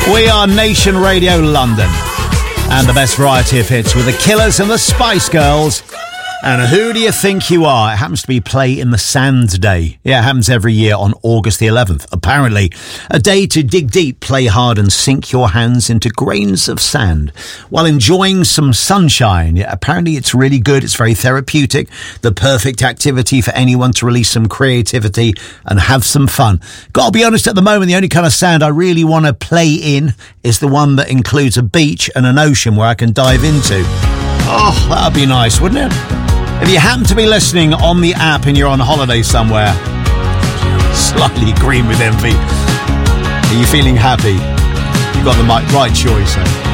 We are Nation Radio London, and the best variety of hits with the Killers and the Spice Girls. And who do you think you are? It happens to be Play in the Sand Day. Yeah, it happens every year on August the 11th. Apparently, a day to dig deep, play hard and sink your hands into grains of sand while enjoying some sunshine. Yeah, apparently it's really good. It's very therapeutic. The perfect activity for anyone to release some creativity and have some fun. Gotta be honest, at the moment, the only kind of sand I really want to play in is the one that includes a beach and an ocean where I can dive into. Oh, that'd be nice, wouldn't it? If you happen to be listening on the app and you're on holiday somewhere, slightly green with envy, are you feeling happy? You got the right choice, eh?